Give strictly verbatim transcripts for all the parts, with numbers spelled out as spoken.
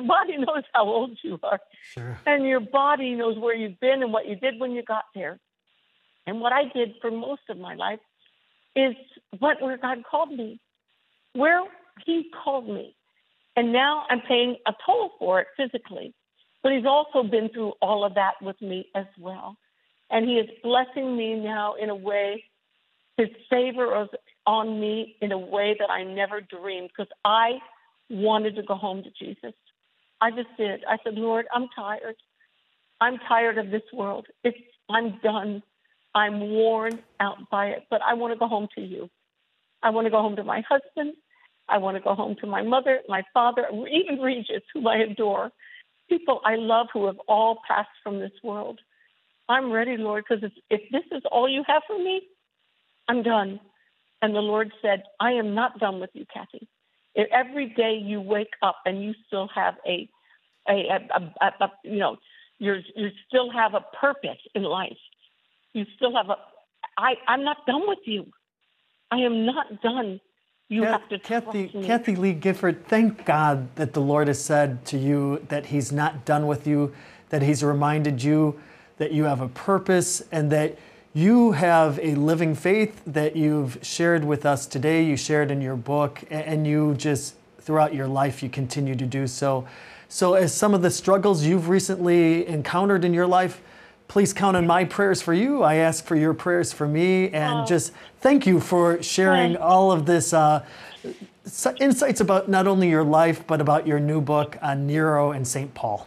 body knows how old you are. Sure. And your body knows where you've been and what you did when you got there. And what I did for most of my life is what where God called me, where he called me. And now I'm paying a toll for it physically. But he's also been through all of that with me as well. And he is blessing me now in a way, his favor is on me in a way that I never dreamed, because I wanted to go home to Jesus. I just did. I said, Lord, I'm tired. I'm tired of this world. It's, I'm done. I'm worn out by it, but I want to go home to you. I want to go home to my husband. I want to go home to my mother, my father, even Regis, who I adore. People I love who have all passed from this world. I'm ready, Lord, because if, if this is all you have for me, I'm done. And the Lord said, I am not done with you, Kathy. If every day you wake up and you still have a, a, a, a, a you know, you're, you still have a purpose in life. You still have a, I, I'm not done with you. I am not done. You Kat, have to Kathy, trust me. Kathy Lee Gifford, thank God that the Lord has said to you that he's not done with you, that he's reminded you that you have a purpose and that you have a living faith that you've shared with us today. You shared in your book, and you just, throughout your life, you continue to do so. So as some of the struggles you've recently encountered in your life, please count on my prayers for you. I ask for your prayers for me, and Oh. just thank you for sharing Thanks. all of this uh, insights about not only your life, but about your new book on Nero and Saint Paul.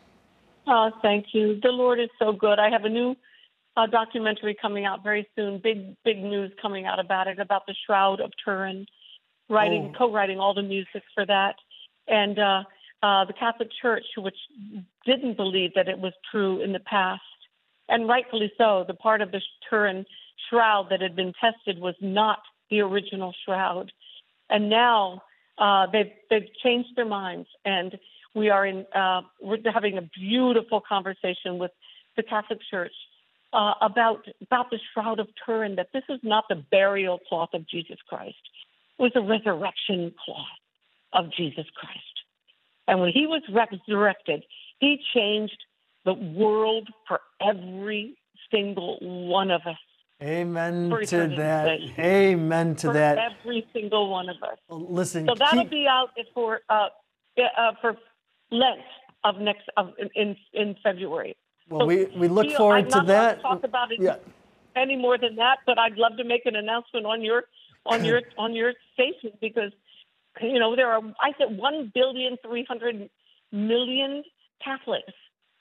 Oh, thank you. The Lord is so good. I have a new uh, documentary coming out very soon. Big, big news coming out about it, about the Shroud of Turin. Writing, Oh. co-writing all the music for that, and uh, uh, the Catholic Church, which didn't believe that it was true in the past, and rightfully so. The part of the Turin shroud that had been tested was not the original shroud, and now uh, they've they've changed their minds, and we are in uh, we're having a beautiful conversation with the Catholic Church uh, about about the Shroud of Turin. That this is not the burial cloth of Jesus Christ; it was a resurrection cloth of Jesus Christ. And when he was resurrected, he changed the world for every single one of us. Amen For to eternity's that. sake. Amen to For that. every single one of us. Well, listen, So that'll keep, be out for uh, uh, for Lent of next of in in February. well, So, we, we look you know, forward I'm to not allowed that. to talk about it Yeah. any more than that, but I'd love to make an announcement on your on your on your station, because you know there are I said one billion three hundred million Catholics,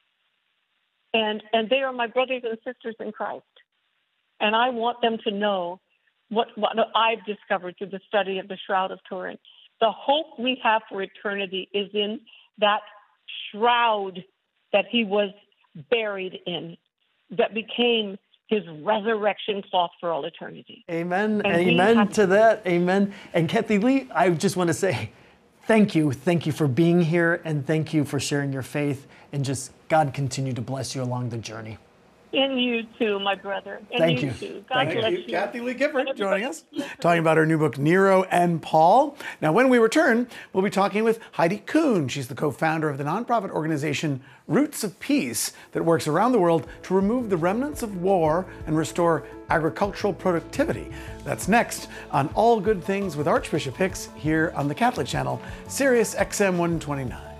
and and they are my brothers and sisters in Christ, and I want them to know what what I've discovered through the study of the Shroud of Turin. The hope we have for eternity is in that shroud that he was buried in, that became his resurrection cloth for all eternity. Amen. And we Amen have- to that. Amen. And Kathy Lee, I just want to say thank you. Thank you for being here, and thank you for sharing your faith, and just God continue to bless you along the journey. And you too, my brother. And Thank you. you. Too. God Thank bless Thank you. you, Kathy Lee Gifford, And joining us, everybody- talking about her new book, Nero and Paul. Now, when we return, we'll be talking with Heidi Kuhn. She's the co-founder of the nonprofit organization Roots of Peace that works around the world to remove the remnants of war and restore agricultural productivity. That's next on All Good Things with Archbishop Hicks here on the Catholic Channel, Sirius X M one twenty-nine.